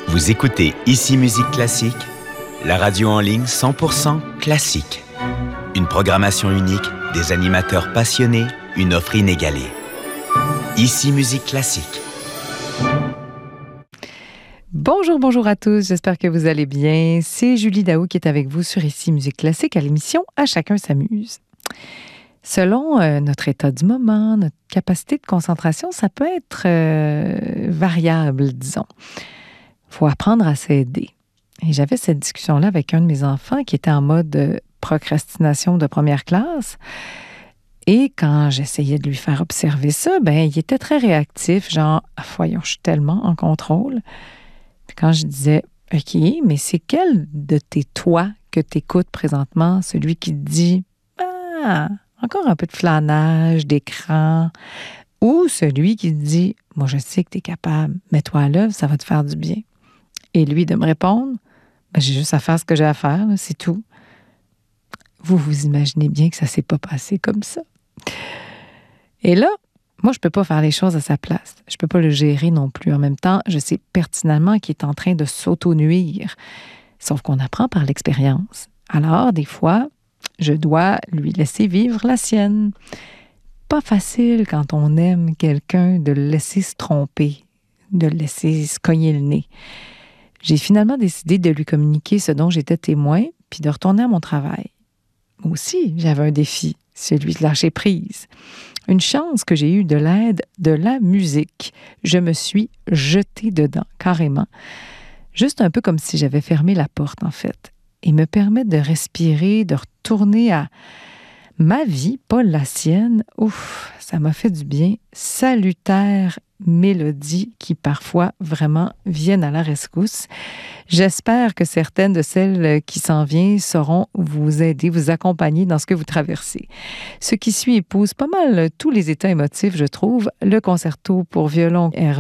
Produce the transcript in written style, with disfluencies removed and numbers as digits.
Vous écoutez Ici Musique Classique, la radio en ligne 100% classique. Une programmation unique, des animateurs passionnés, une offre inégalée. Ici Musique Classique. Bonjour à tous, j'espère que vous allez bien. C'est Julie Daou qui est avec vous sur Ici Musique Classique à l'émission « À chacun s'amuse ». Selon notre état du moment, notre capacité de concentration, ça peut être variable, disons. Il faut apprendre à s'aider. Et j'avais cette discussion-là avec un de mes enfants qui était en mode procrastination de première classe. Et quand j'essayais de lui faire observer ça, il était très réactif, genre « Voyons, je suis tellement en contrôle ». Puis quand je disais « OK, mais c'est quel de tes toits que tu écoutes présentement? Celui qui te dit « Ah, encore un peu de flanage, d'écran. » Ou celui qui te dit « Moi, je sais que tu es capable. Mets-toi à l'œuvre, ça va te faire du bien. » Et lui de me répondre « J'ai juste à faire ce que j'ai à faire, là, c'est tout. » Vous imaginez bien que ça ne s'est pas passé comme ça. Et là, moi, je ne peux pas faire les choses à sa place. Je ne peux pas le gérer non plus. En même temps, je sais pertinemment qu'il est en train de s'auto-nuire. Sauf qu'on apprend par l'expérience. Alors, des fois, je dois lui laisser vivre la sienne. Pas facile quand on aime quelqu'un de le laisser se tromper, de le laisser se cogner le nez. J'ai finalement décidé de lui communiquer ce dont j'étais témoin, puis de retourner à mon travail. Moi aussi, j'avais un défi, celui de lâcher prise. Une chance que j'ai eue de l'aide de la musique. Je me suis jetée dedans, carrément. Juste un peu comme si j'avais fermé la porte, en fait. Et me permettre de respirer, de retourner à ma vie, pas la sienne. Ouf, ça m'a fait du bien. Salutaire mélodies qui parfois vraiment viennent à la rescousse. J'espère que certaines de celles qui s'en viennent sauront vous aider, vous accompagner dans ce que vous traversez. Ce qui suit épouse pas mal tous les états émotifs, je trouve. Le concerto pour violon